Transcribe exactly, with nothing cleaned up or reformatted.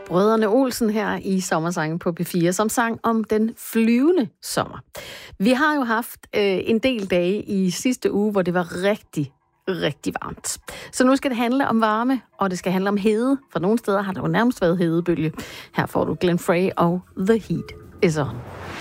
Brødrene Olsen her i Sommersangen på P fire, som sang om den flyvende sommer. Vi har jo haft øh, en del dage i sidste uge, hvor det var rigtig, rigtig varmt. Så nu skal det handle om varme, og det skal handle om hede. For nogle steder har det jo nærmest været hedebølge. Her får du Glenn Frey og The Heat Is On.